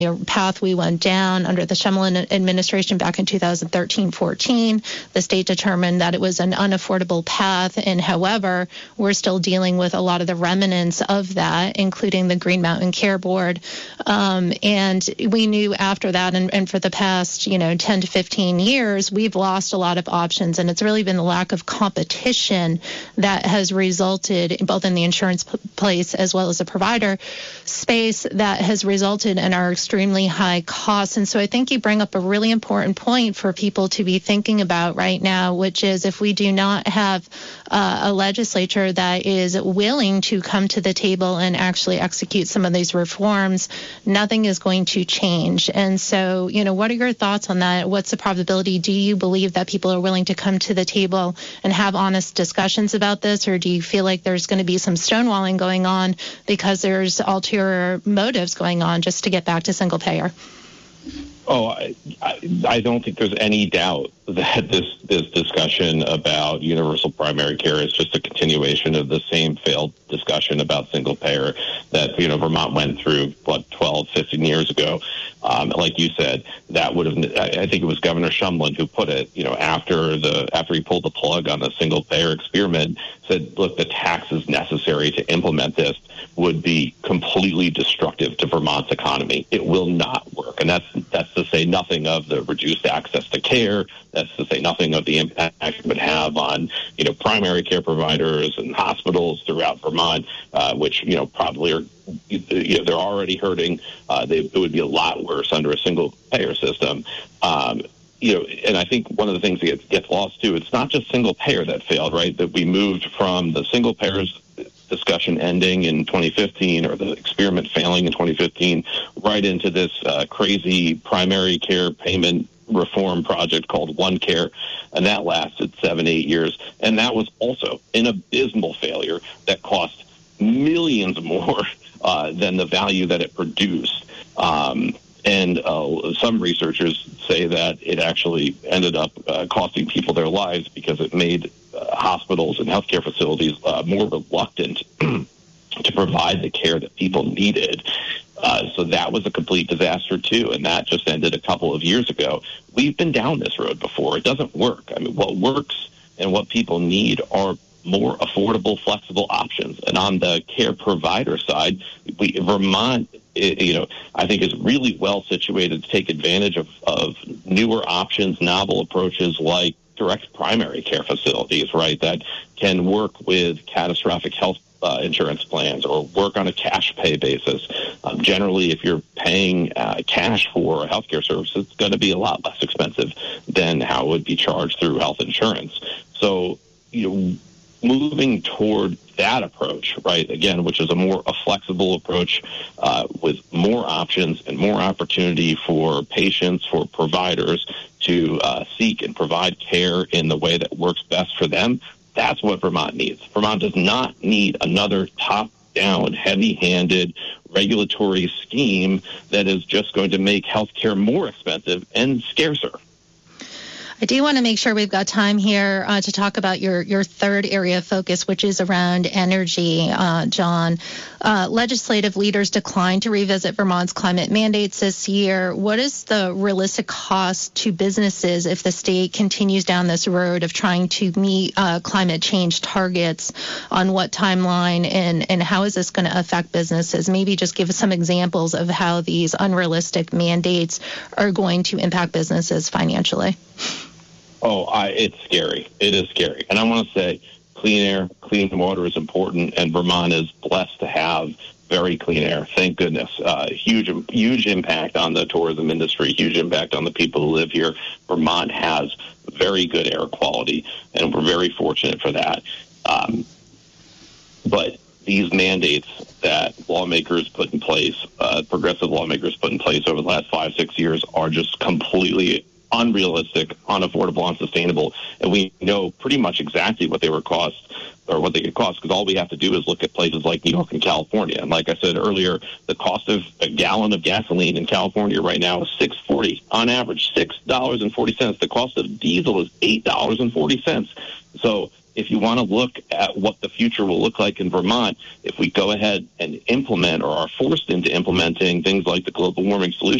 path we went down under the Shumlin administration back in 2013-14. The state determined that it was an unaffordable path, and however, we're still dealing with a lot of the remnants of that, including the Green Mountain Care Board. And we knew after that, and for the past 10 to 15 years, we've lost a lot of options, and it's really been the lack of competition that has resulted both in the insurance place as well as the provider space that has resulted in our extremely high costs. And so I think you bring up a really important point for people to be thinking about right now, which is if we do not have a legislature that is willing to come to the table and actually execute some of these reforms, nothing is going to change. And so, what are your thoughts on that? What's the probability? Do you believe that people are willing to come to the table and have honest discussions about this, or do you feel like there's going to be some stonewalling going on because there's ulterior motives going on just to get back to single payer? Oh, I don't think there's any doubt that this discussion about universal primary care is just a continuation of the same failed discussion about single payer that Vermont went through 12, 15 years ago. Like you said, that would have. I think it was Governor Shumlin who put it. After he pulled the plug on the single payer experiment, said, "Look, the taxes necessary to implement this would be completely destructive to Vermont's economy. It will not work." And that's to say nothing of the reduced access to care. That's to say nothing of the impact it would have on, primary care providers and hospitals throughout Vermont, which, probably are, they're already hurting. It would be a lot worse under a single payer system. And I think one of the things that gets lost too, it's not just single payer that failed, right? That we moved from the single payers discussion ending in 2015 or the experiment failing in 2015 right into this crazy primary care payment reform project called OneCare, and that lasted 7-8 years. And that was also an abysmal failure that cost millions more than the value that it produced. And some researchers say that it actually ended up costing people their lives because it made hospitals and healthcare facilities more reluctant to provide the care that people needed. So that was a complete disaster, too, and that just ended a couple of years ago. We've been down this road before. It doesn't work. I mean, what works and what people need are more affordable, flexible options. And on the care provider side, Vermont, I think is really well situated to take advantage of newer options, novel approaches like direct primary care facilities, right, that can work with catastrophic health insurance plans or work on a cash pay basis. Generally, if you're paying cash for a healthcare service, it's going to be a lot less expensive than how it would be charged through health insurance. So, moving toward that approach, right, again, which is a flexible approach with more options and more opportunity for patients, for providers to seek and provide care in the way that works best for them. That's what Vermont needs. Vermont does not need another top-down, heavy-handed regulatory scheme that is just going to make healthcare more expensive and scarcer. I do want to make sure we've got time here to talk about your third area of focus, which is around energy, John. Legislative leaders declined to revisit Vermont's climate mandates this year. What is the realistic cost to businesses if the state continues down this road of trying to meet climate change targets? On what timeline, and how is this going to affect businesses? Maybe just give us some examples of how these unrealistic mandates are going to impact businesses financially. Oh, it's scary. It is scary. And I want to say clean air, clean water is important, and Vermont is blessed to have very clean air. Thank goodness. Huge impact on the tourism industry, huge impact on the people who live here. Vermont has very good air quality, and we're very fortunate for that. But these mandates that lawmakers put in place, progressive lawmakers put in place over the last 5-6 years are just completely unrealistic, unaffordable, unsustainable, and we know pretty much exactly what they would cost or what they could cost because all we have to do is look at places like New York and California. And like I said earlier, the cost of a gallon of gasoline in California right now is $6.40 on average, $6.40. The cost of diesel is $8.40. So if you want to look at what the future will look like in Vermont, if we go ahead and implement or are forced into implementing things like the global warming solution